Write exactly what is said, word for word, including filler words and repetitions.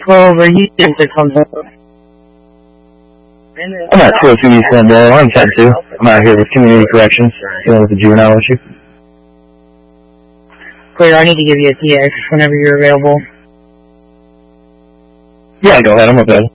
pull over, you think six hundred. I'm at two oh two East Glendale. I'm ten two. I'm out here with community corrections, dealing with the juvenile issue. Clear, I need to give you a T X whenever you're available. Yeah, go ahead. I'm available.